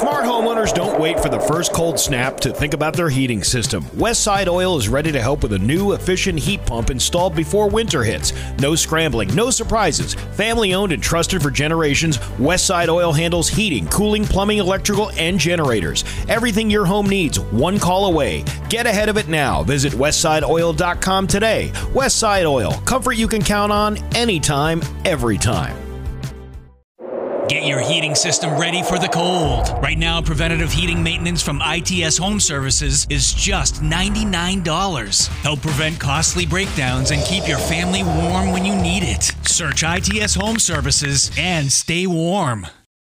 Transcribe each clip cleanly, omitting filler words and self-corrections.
Smart homeowners don't wait for the first cold snap to think about their heating system. Westside Oil is ready to help with a new, efficient heat pump installed before winter hits. No scrambling, no surprises. Family owned and trusted for generations, Westside Oil handles heating, cooling, plumbing, electrical, and generators. Everything your home needs, one call away. Get ahead of it now. Visit westsideoil.com today. Westside Oil, comfort you can count on anytime, every time. Get your heating system ready for the cold. Right now, preventative heating maintenance from ITS Home Services is just $99. Help prevent costly breakdowns and keep your family warm when you need it. Search ITS Home Services and stay warm.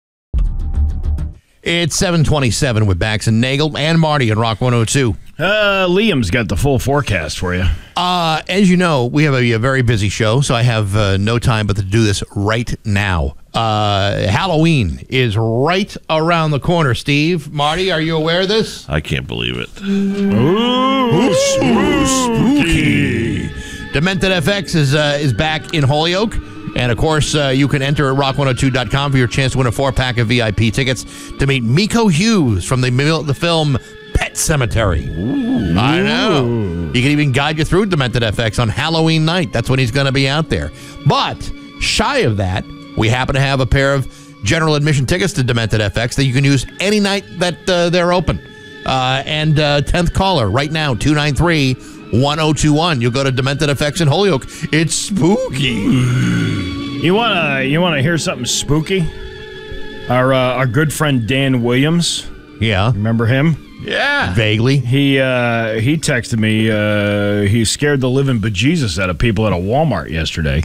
It's 7:27 with Bax and Nagel and Marty on Rock 102. Liam's got the full forecast for you. As you know, we have a very busy show, so I have no time but to do this right now. Halloween is right around the corner, Steve. Marty, are you aware of this? I can't believe it. Ooh, spooky. Demented FX is back in Holyoke. And, of course, you can enter at rock102.com for your chance to win a 4-pack of VIP tickets to meet Miko Hughes from the film Pet Sematary. Ooh. I know. He can even guide you through Demented FX on Halloween night. That's when he's going to be out there. But shy of that, we happen to have a pair of general admission tickets to Demented FX that you can use any night that they're open. And 10th caller right now, 293-1021. You'll go to Demented FX in Holyoke. It's spooky. You wanna hear something spooky? Our good friend Dan Williams. Yeah. Remember him? Yeah. Vaguely. He texted me. He scared the living bejesus out of people at a Walmart yesterday.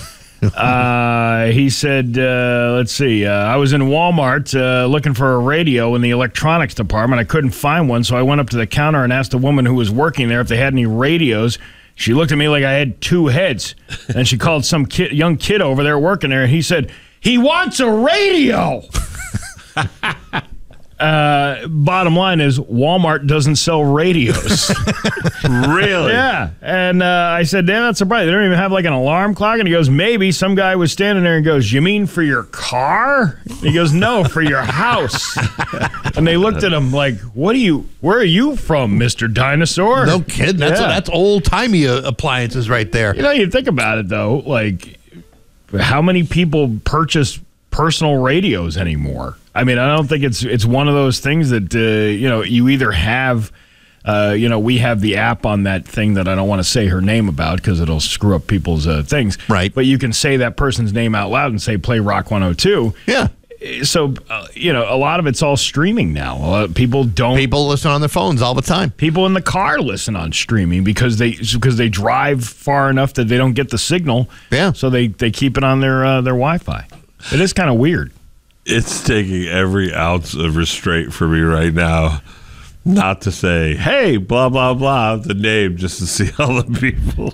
He said, let's see, I was in Walmart looking for a radio in the electronics department. I couldn't find one, so I went up to the counter and asked the woman who was working there if they had any radios. She looked at me like I had two heads. And she called some young kid over there working there, and he said, he wants a radio! Bottom line is, Walmart doesn't sell radios. Really? Yeah. And I said, damn, that's surprising. They don't even have like an alarm clock. And he goes, maybe. Some guy was standing there and goes, you mean for your car? And he goes, no, for your house. And they looked at him like, where are you from, Mr. Dinosaur? No kidding. That's old-timey appliances right there. You know, you think about it, though, like, how many people purchase personal radios anymore? I mean, I don't think it's one of those things that, you either have, we have the app on that thing that I don't want to say her name about because it'll screw up people's things. Right. But you can say that person's name out loud and say, play Rock 102. Yeah. So, a lot of it's all streaming now. People listen on their phones all the time. People in the car listen on streaming because they drive far enough that they don't get the signal. Yeah. So they keep it on their Wi-Fi. It is kind of weird. It's taking every ounce of restraint for me right now not to say, hey, blah, blah, blah, the name, just to see all the people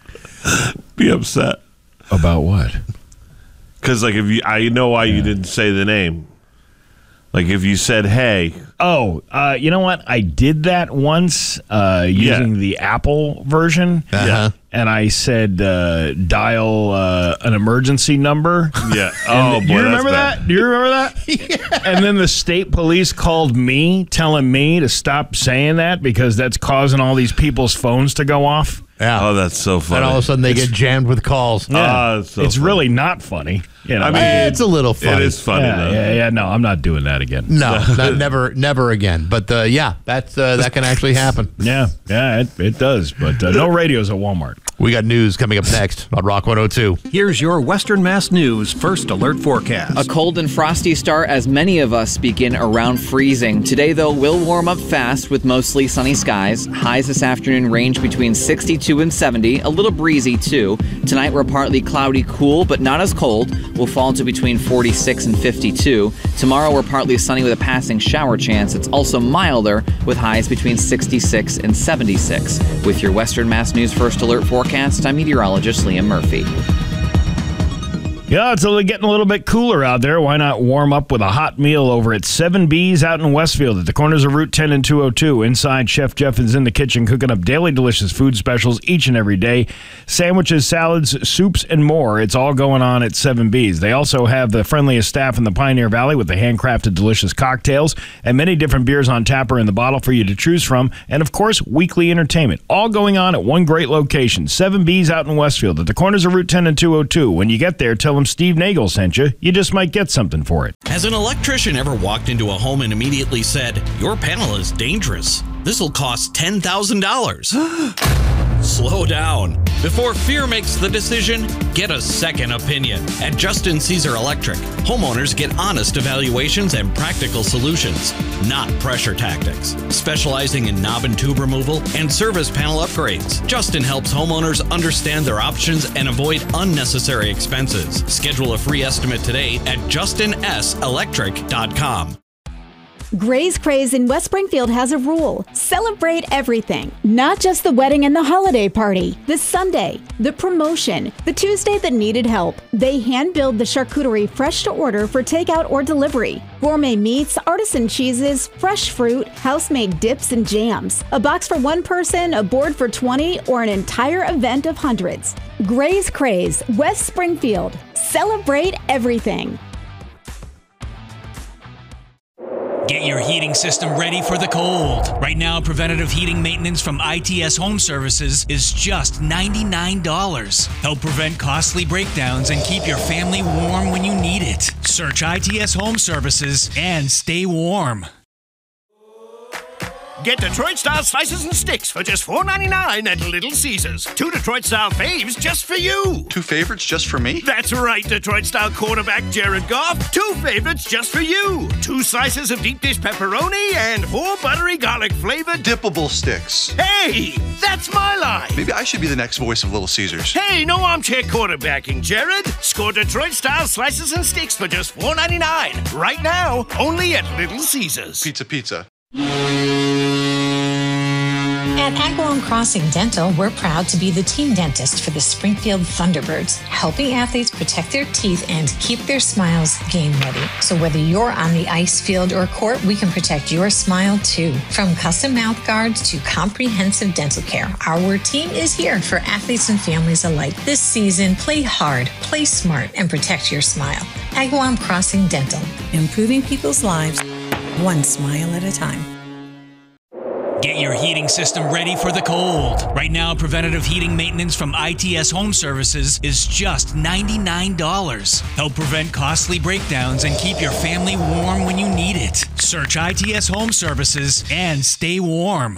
be upset. About what? Because, I know why you didn't say the name. Like, if you said, hey. Oh, you know what? I did that once using the Apple version. Yeah. And I said, dial an emergency number. Yeah. Oh, boy, you remember that? Do you remember that? Yeah. And then the state police called me, telling me to stop saying that because that's causing all these people's phones to go off. Yeah. Oh, that's so funny. And all of a sudden they get jammed with calls. Yeah. It's so it's funny. Really not funny. You know, I mean, it's a little funny. It is funny, though. Yeah. No, I'm not doing that again. No, never again. But that can actually happen. Yeah, it does. But no radios at Walmart. We got news coming up next on Rock 102. Here's your Western Mass News First Alert forecast. A cold and frosty start as many of us begin around freezing. Today, though, will warm up fast with mostly sunny skies. Highs this afternoon range between 62 and 70, a little breezy too. Tonight, we're partly cloudy, cool, but not as cold. We'll fall to between 46 and 52. Tomorrow, we're partly sunny with a passing shower chance. It's also milder with highs between 66 and 76. With your Western Mass News First Alert forecast, I'm meteorologist Liam Murphy. Yeah, it's getting a little bit cooler out there. Why not warm up with a hot meal over at 7B's out in Westfield at the corners of Route 10 and 202. Inside, Chef Jeff is in the kitchen cooking up daily delicious food specials each and every day. Sandwiches, salads, soups, and more. It's all going on at 7B's. They also have the friendliest staff in the Pioneer Valley with the handcrafted delicious cocktails and many different beers on tap or in the bottle for you to choose from. And, of course, weekly entertainment. All going on at one great location. 7B's out in Westfield at the corners of Route 10 and 202. When you get there, tell them Steve Nagel sent you. You just might get something for it. Has an electrician ever walked into a home and immediately said, "Your panel is dangerous. This will cost $10,000. Slow down. Before fear makes the decision, get a second opinion. At Justin Caesar Electric, homeowners get honest evaluations and practical solutions, not pressure tactics. Specializing in knob and tube removal and service panel upgrades, Justin helps homeowners understand their options and avoid unnecessary expenses. Schedule a free estimate today at JustinSElectric.com. Gray's Craze in West Springfield has a rule. Celebrate everything, not just the wedding and the holiday party. The Sunday, the promotion, the Tuesday that needed help. They hand-build the charcuterie fresh to order for takeout or delivery. Gourmet meats, artisan cheeses, fresh fruit, house-made dips and jams. A box for one person, a board for 20, or an entire event of hundreds. Gray's Craze, West Springfield. Celebrate everything. Get your heating system ready for the cold. Right now, preventative heating maintenance from ITS Home Services is just $99. Help prevent costly breakdowns and keep your family warm when you need it. Search ITS Home Services and stay warm. Get Detroit-style slices and sticks for just $4.99 at Little Caesars. 2 Detroit-style faves just for you. 2 favorites just for me? That's right, Detroit-style quarterback Jared Goff. 2 favorites just for you. 2 slices of deep dish pepperoni and 4 buttery garlic-flavored dippable sticks. Hey, that's my line. Maybe I should be the next voice of Little Caesars. Hey, no armchair quarterbacking, Jared. Score Detroit-style slices and sticks for just $4.99. Right now, only at Little Caesars. Pizza. At Agawam Crossing Dental, we're proud to be the team dentist for the Springfield Thunderbirds, helping athletes protect their teeth and keep their smiles game ready. So whether you're on the ice field or court, we can protect your smile too. From custom mouth guards to comprehensive dental care, our team is here for athletes and families alike. This season, play hard, play smart, and protect your smile. Agawam Crossing Dental. Improving people's lives, one smile at a time. Get your heating system ready for the cold. Right now, preventative heating maintenance from ITS Home Services is just $99. Help prevent costly breakdowns and keep your family warm when you need it. Search ITS Home Services and stay warm.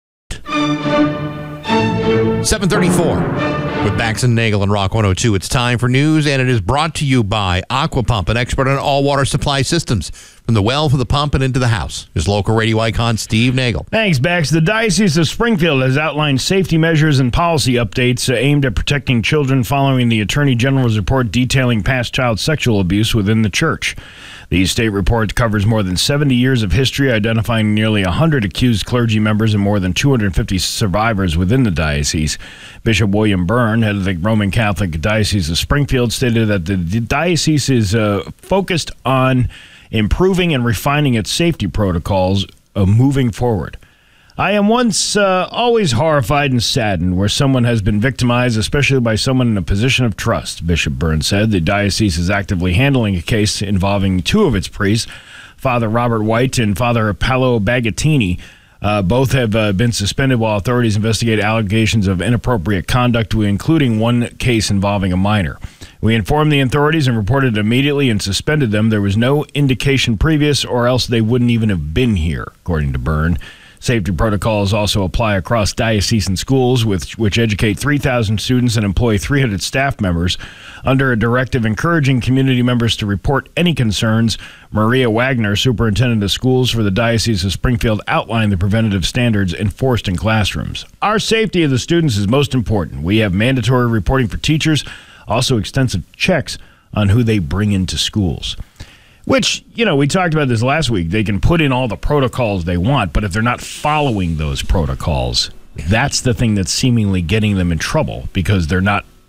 7:34 with Bax and Nagel and Rock 102. It's time for news, and it is brought to you by Aquapump, an expert on all water supply systems. From the well to the pump and into the house. His local radio icon, Steve Nagel. Thanks, Bax. The Diocese of Springfield has outlined safety measures and policy updates aimed at protecting children following the Attorney General's report detailing past child sexual abuse within the church. The state report covers more than 70 years of history, identifying nearly 100 accused clergy members and more than 250 survivors within the diocese. Bishop William Byrne, head of the Roman Catholic Diocese of Springfield, stated that the diocese is focused on improving and refining its safety protocols moving forward. I am always horrified and saddened where someone has been victimized, especially by someone in a position of trust, Bishop Byrne said. The diocese is actively handling a case involving 2 of its priests, Father Robert White and Father Paolo Bagattini. Both have been suspended while authorities investigate allegations of inappropriate conduct, including one case involving a minor. We informed the authorities and reported immediately and suspended them. There was no indication previous, or else they wouldn't even have been here, according to Byrne. Safety protocols also apply across diocesan schools, which educate 3,000 students and employ 300 staff members. Under a directive encouraging community members to report any concerns, Maria Wagner, superintendent of schools for the Diocese of Springfield, outlined the preventative standards enforced in classrooms. Our safety of the students is most important. We have mandatory reporting for teachers, also extensive checks on who they bring into schools. Which, we talked about this last week. They can put in all the protocols they want, but if they're not following those protocols, that's the thing that's seemingly getting them in trouble, because they're not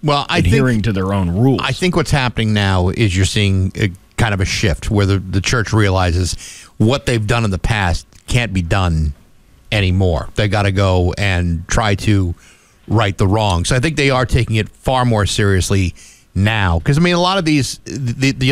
adhering to their own rules. I think what's happening now is you're seeing kind of a shift where the church realizes what they've done in the past can't be done anymore. They got to go and try to right the wrong. So I think they are taking it far more seriously now. Because, I mean, a lot of these, the